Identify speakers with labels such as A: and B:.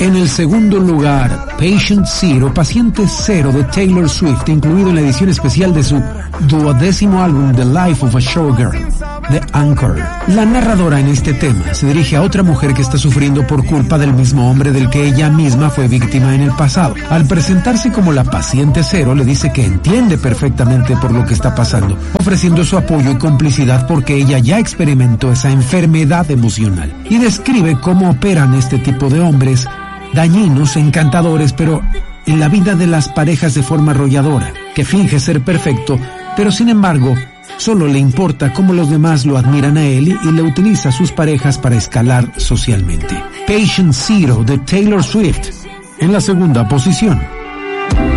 A: En el segundo lugar, Patient Zero, Paciente Cero de Taylor Swift, incluido en la edición especial de su 12º álbum The Life of a Showgirl, The Anchor. La narradora en este tema se dirige a otra mujer que está sufriendo por culpa del mismo hombre del que ella misma fue víctima en el pasado. Al presentarse como la Paciente Cero, le dice que entiende perfectamente por lo que está pasando, ofreciendo su apoyo y complicidad porque ella ya experimentó esa enfermedad emocional, y describe cómo operan este tipo de hombres dañinos, encantadores, pero en la vida de las parejas de forma arrolladora, que finge ser perfecto, pero sin embargo, solo le importa cómo los demás lo admiran a él y le utiliza a sus parejas para escalar socialmente. Patient Zero de Taylor Swift, en la segunda posición.